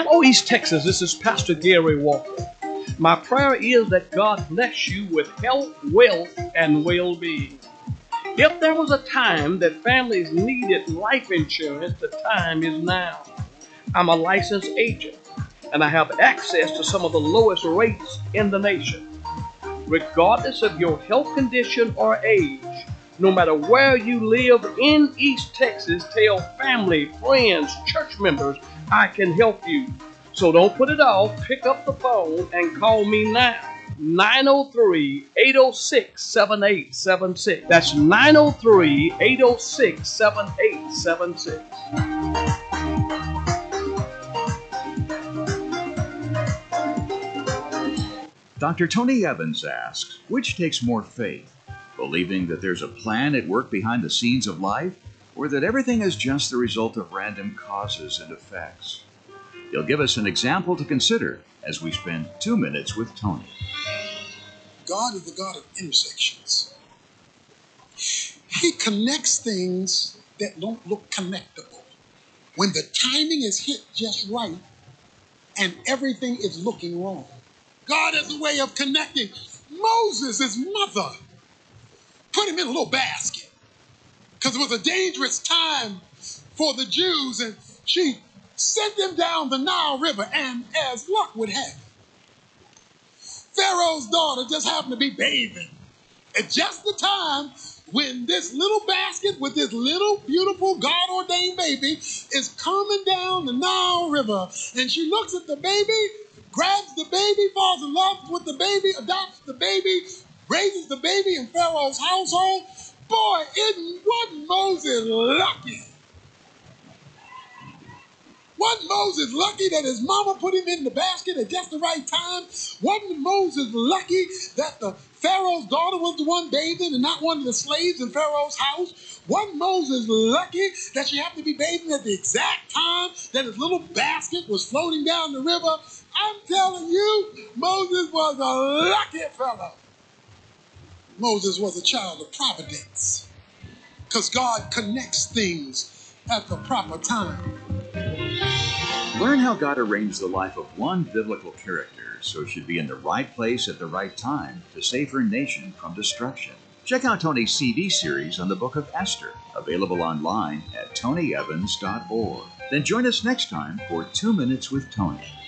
Hello, East Texas. This is Pastor Gary Walker. My prayer is that God bless you with health, wealth, and well-being. If there was a time that families needed life insurance, the time is now. I'm a licensed agent, and I have access to some of the lowest rates in the nation. Regardless of your health condition or age, no matter where you live in East Texas, tell family, friends, church members, I can help you. So don't put it off. Pick up the phone and call me now. 903-806-7876. That's 903-806-7876. Dr. Tony Evans asks, which takes more faith? Believing that there's a plan at work behind the scenes of life, or that everything is just the result of random causes and effects? He'll give us an example to consider as we spend 2 minutes with Tony. God is the God of intersections. He connects things that don't look connectable. When the timing is hit just right and everything is looking wrong. God has a way of connecting. Moses' mother put him in a little basket because it was a dangerous time for the Jews, and she sent them down the Nile River, and as luck would have it, Pharaoh's daughter just happened to be bathing at just the time when this little basket with this little beautiful God-ordained baby is coming down the Nile River, and she looks at the baby, grabs the baby, falls in love with the baby, adopts the baby, raises the baby in Pharaoh's household. Boy, wasn't Moses lucky? Wasn't Moses lucky that his mama put him in the basket at just the right time? Wasn't Moses lucky that the Pharaoh's daughter was the one bathing and not one of the slaves in Pharaoh's house? Wasn't Moses lucky that she happened to be bathing at the exact time that his little basket was floating down the river? I'm telling you, Moses was a lucky fellow. Moses was a child of providence because God connects things at the proper time. Learn how God arranged the life of one biblical character so she'd be in the right place at the right time to save her nation from destruction. Check out Tony's CD series on the book of Esther, available online at tonyevans.org. Then join us next time for 2 Minutes with Tony.